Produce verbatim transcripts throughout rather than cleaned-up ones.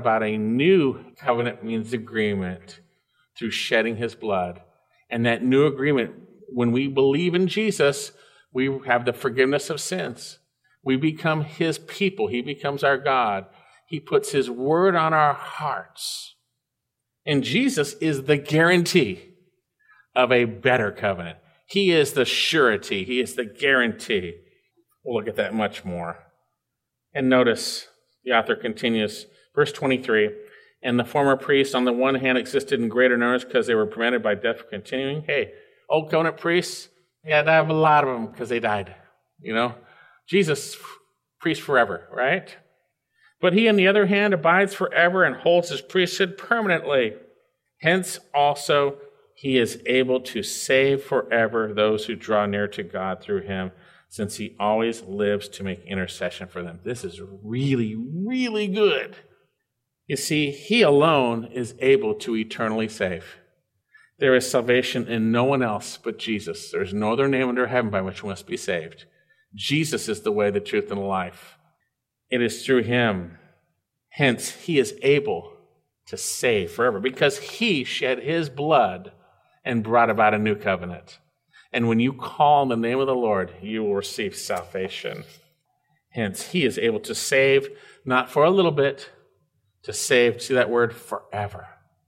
about a new covenant means agreement through shedding his blood. And that new agreement, when we believe in Jesus, we have the forgiveness of sins. We become his people. He becomes our God. He puts his word on our hearts. And Jesus is the guarantee of a better covenant. He is the surety. He is the guarantee. We'll look at that much more. And notice, the author continues, verse twenty-three, and the former priests on the one hand existed in greater numbers because they were prevented by death from continuing. Hey, old covenant priests, you had to have a lot of them because they died, you know. Jesus, priest forever, right? But he, on the other hand, abides forever and holds his priesthood permanently. Hence, also, he is able to save forever those who draw near to God through him, since he always lives to make intercession for them. This is really, really good. You see, he alone is able to eternally save. There is salvation in no one else but Jesus. There's no other name under heaven by which we must be saved. Jesus is the way, the truth, and the life. It is through him. Hence, he is able to save forever because he shed his blood and brought about a new covenant. And when you call on the name of the Lord, you will receive salvation. Hence, he is able to save, not for a little bit, to save, see that word, forever.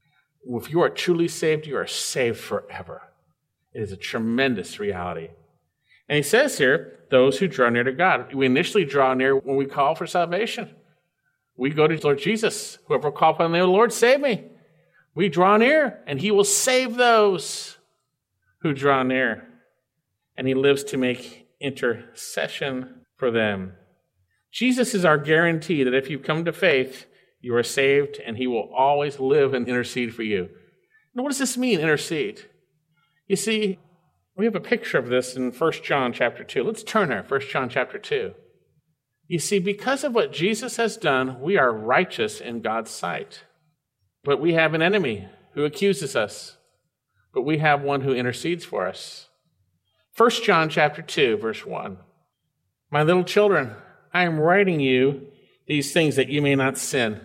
If you are truly saved, you are saved forever. It is a tremendous reality. And he says here, those who draw near to God. We initially draw near when we call for salvation. We go to Lord Jesus. Whoever will call upon the name of the Lord, save me. We draw near, and he will save those who draw near. And he lives to make intercession for them. Jesus is our guarantee that if you come to faith, you are saved, and he will always live and intercede for you. Now, what does this mean, intercede? You see, we have a picture of this in First John chapter two. Let's turn there, First John chapter two. You see, because of what Jesus has done, we are righteous in God's sight. But we have an enemy who accuses us. But we have one who intercedes for us. First John chapter two, verse one. My little children, I am writing you these things that you may not sin.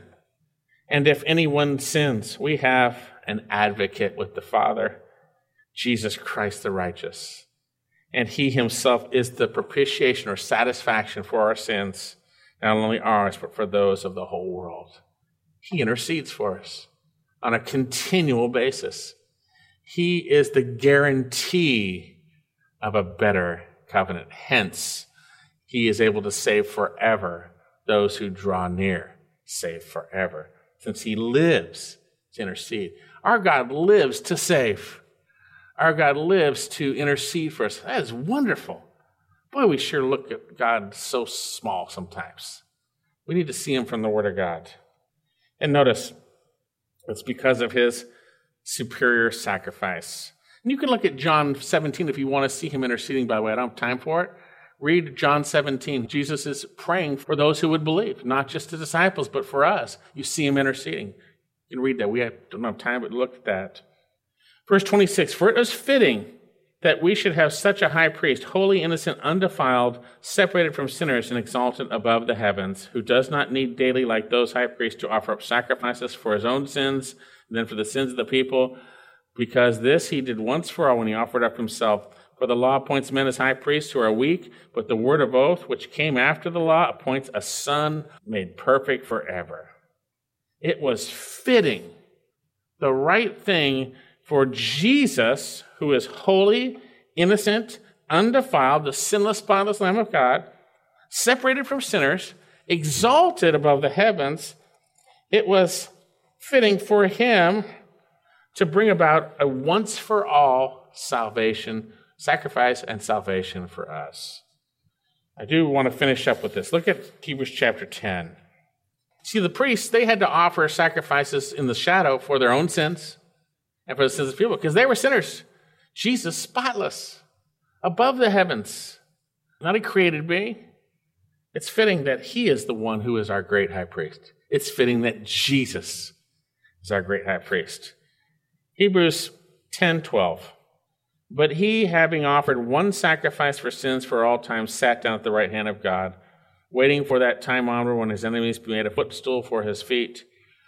And if anyone sins, we have an advocate with the Father, Jesus Christ the righteous. And he himself is the propitiation or satisfaction for our sins, not only ours, but for those of the whole world. He intercedes for us on a continual basis. He is the guarantee of a better covenant. Hence, he is able to save forever those who draw near, save forever, since he lives to intercede. Our God lives to save. Our God lives to intercede for us. That is wonderful. Boy, we sure look at God so small sometimes. We need to see him from the Word of God. And notice, it's because of his superior sacrifice. And you can look at John seventeen if you want to see him interceding, by the way. I don't have time for it. Read John seventeen. Jesus is praying for those who would believe, not just the disciples, but for us. You see him interceding. You can read that. We don't have time, but look at that. Verse twenty-six, for it is fitting that we should have such a high priest, holy, innocent, undefiled, separated from sinners and exalted above the heavens, who does not need daily, like those high priests, to offer up sacrifices for his own sins, and then for the sins of the people, because this he did once for all when he offered up himself. For the law appoints men as high priests who are weak, but the word of oath, which came after the law, appoints a son made perfect forever. It was fitting, the right thing, for Jesus, who is holy, innocent, undefiled, the sinless, spotless Lamb of God, separated from sinners, exalted above the heavens, it was fitting for him to bring about a once-for-all salvation, sacrifice and salvation for us. I do want to finish up with this. Look at Hebrews chapter ten. See, the priests, they had to offer sacrifices in the shadow for their own sins and for the sins of people, because they were sinners. Jesus, spotless, above the heavens, not a created being. It's fitting that he is the one who is our great high priest. It's fitting that Jesus is our great high priest. Hebrews ten twelve. But he, having offered one sacrifice for sins for all time, sat down at the right hand of God, waiting for that time onward when his enemies be made a footstool for his feet.